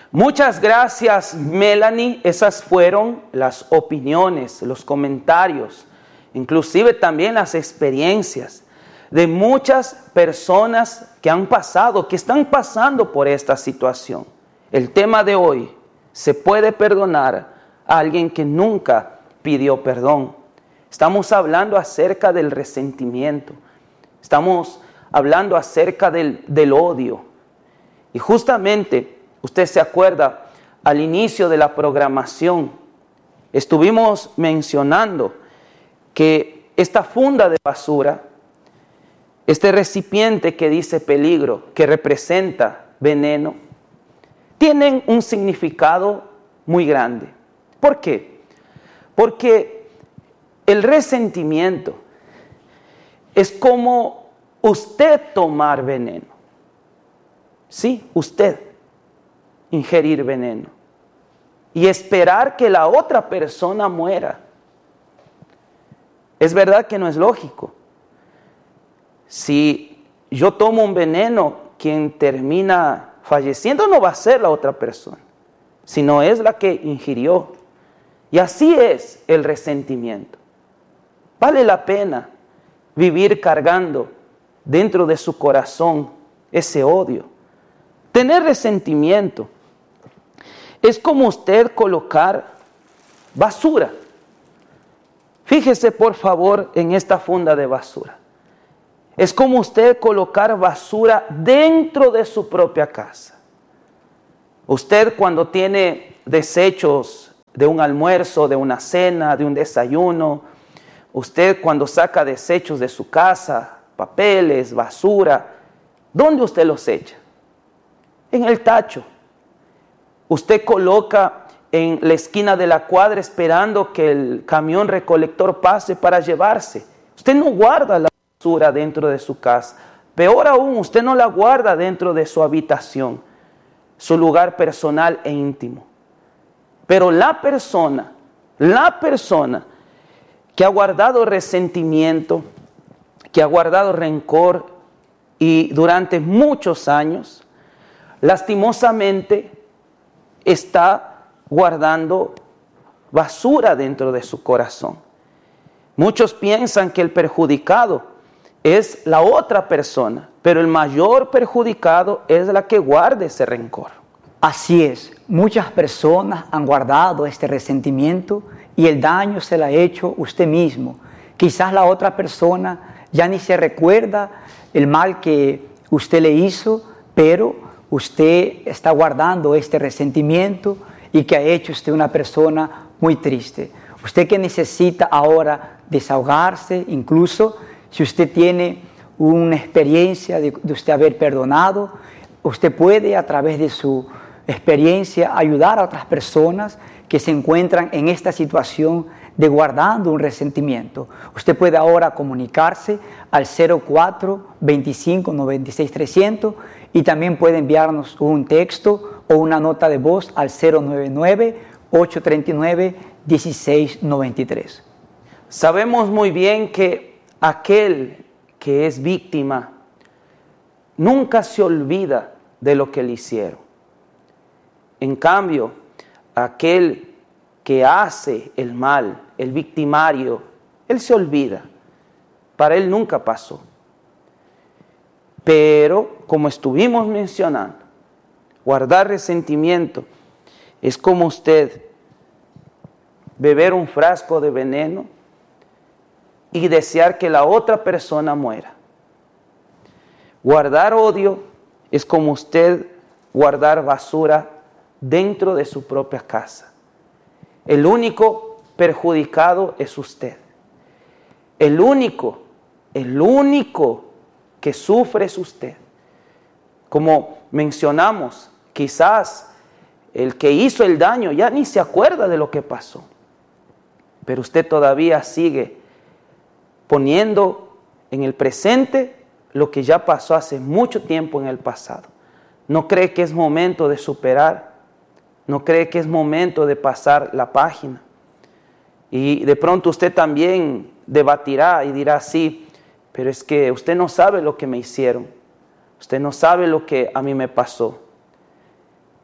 Muchas gracias, Melanie. Esas fueron las opiniones, los comentarios, inclusive también las experiencias de muchas personas que han pasado, que están pasando por esta situación. El tema de hoy: ¿se puede perdonar a alguien que nunca pidió perdón? Estamos hablando acerca del resentimiento. Estamos hablando acerca del odio. Y justamente, usted se acuerda, al inicio de la programación, estuvimos mencionando que esta funda de basura, este recipiente que dice peligro, que representa veneno, tienen un significado muy grande. ¿Por qué? Porque el resentimiento es como usted tomar veneno. Sí, usted ingerir veneno y esperar que la otra persona muera. Es verdad que no es lógico. Si yo tomo un veneno, quien termina falleciendo no va a ser la otra persona, sino es la que ingirió. Y así es el resentimiento. Vale la pena vivir cargando dentro de su corazón ese odio. Tener resentimiento es como usted colocar basura. Fíjese por favor en esta funda de basura. Es como usted colocar basura dentro de su propia casa. Usted, cuando tiene desechos de un almuerzo, de una cena, de un desayuno, usted cuando saca desechos de su casa, papeles, basura, ¿dónde usted los echa? En el tacho. Usted coloca en la esquina de la cuadra esperando que el camión recolector pase para llevarse. Usted no guarda la basura dentro de su casa. Peor aún, usted no la guarda dentro de su habitación, su lugar personal e íntimo. Pero la persona que ha guardado resentimiento, que ha guardado rencor y durante muchos años, lastimosamente está guardando basura dentro de su corazón. Muchos piensan que el perjudicado es la otra persona, pero el mayor perjudicado es la que guarda ese rencor. Así es, muchas personas han guardado este resentimiento y el daño se lo ha hecho usted mismo. Quizás la otra persona ya ni se recuerda el mal que usted le hizo, pero usted está guardando este resentimiento y que ha hecho usted una persona muy triste. Usted que necesita ahora desahogarse, incluso si usted tiene una experiencia de usted haber perdonado, usted puede a través de su experiencia ayudar a otras personas que se encuentran en esta situación de guardando un resentimiento. Usted puede ahora comunicarse al 04 25 96 300 y también puede enviarnos un texto o una nota de voz al 099 839 1693. Sabemos muy bien que aquel que es víctima nunca se olvida de lo que le hicieron. En cambio, aquel que hace el mal, el victimario, él se olvida. Para él nunca pasó. Pero, como estuvimos mencionando, guardar resentimiento es como usted beber un frasco de veneno y desear que la otra persona muera. Guardar odio es como usted guardar basura dentro de su propia casa. El único perjudicado es usted. El único que sufre es usted. Como mencionamos, quizás el que hizo el daño ya ni se acuerda de lo que pasó, pero usted todavía sigue poniendo en el presente lo que ya pasó hace mucho tiempo en el pasado. ¿No cree que es momento de superar? ¿No cree que es momento de pasar la página? Y de pronto usted también debatirá y dirá, sí, pero es que usted no sabe lo que me hicieron. Usted no sabe lo que a mí me pasó.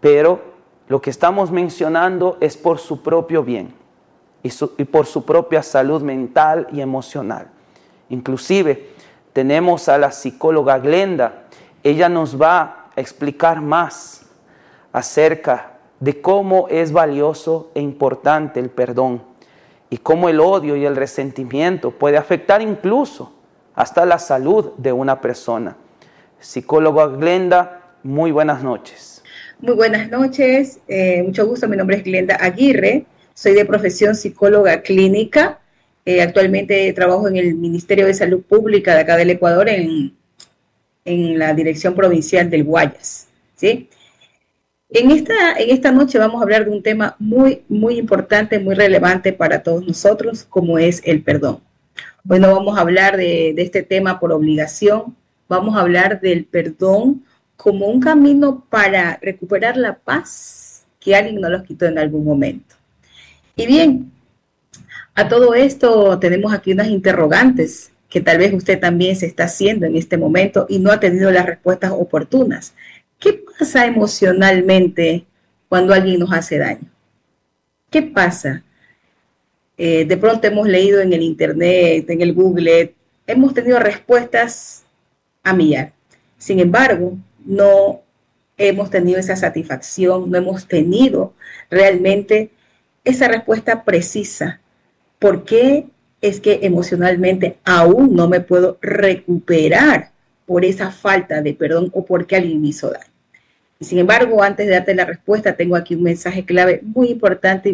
pero lo que estamos mencionando es por su propio bien y por su propia salud mental y emocional. Inclusive tenemos a la psicóloga Glenda. Ella nos va a explicar más acerca de cómo es valioso e importante el perdón y cómo el odio y el resentimiento puede afectar incluso hasta la salud de una persona. Psicóloga Glenda, muy buenas noches. Muy buenas noches, mucho gusto, mi nombre es Glenda Aguirre, soy de profesión psicóloga clínica, actualmente trabajo en el Ministerio de Salud Pública de acá del Ecuador en la Dirección Provincial del Guayas, ¿sí? En esta noche vamos a hablar de un tema muy importante, muy relevante para todos nosotros, como es el perdón. Hoy no vamos a hablar de este tema por obligación, vamos a hablar del perdón como un camino para recuperar la paz que alguien nos los quitó en algún momento. Y bien, a todo esto tenemos aquí unas interrogantes que tal vez usted también se está haciendo en este momento y no ha tenido las respuestas oportunas. ¿Qué pasa emocionalmente cuando alguien nos hace daño? ¿Qué pasa? De pronto hemos leído en el internet, en el Google, hemos tenido respuestas a millar. Sin embargo, no hemos tenido esa satisfacción, no hemos tenido realmente esa respuesta precisa. ¿Por qué es que emocionalmente aún no me puedo recuperar por esa falta de perdón o porque alguien me hizo daño? Y sin embargo, antes de darte la respuesta, tengo aquí un mensaje clave muy importante